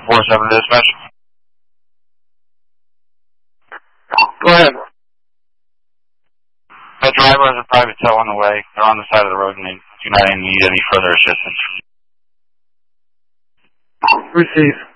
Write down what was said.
4-7 dispatch. Go ahead. The driver has a private tow on the way. They're on the side of the road and they do not need any further assistance. Receive.